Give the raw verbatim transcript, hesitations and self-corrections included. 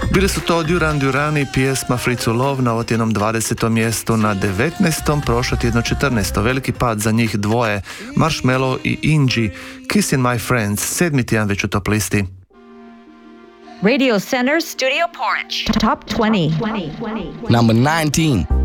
Bili su to Duran Duran i pjesma Free to Love na ovotjednom dvadesetom mjestu, na devetnaestom prošlo tjedno četrnaesto. Veliki pad za njih dvoje, Marshmello i Inji, Kissing My Friends, sedmi tjedan već u top listi. Radio Center's Studio Porridge. Top twenty. Number nineteen.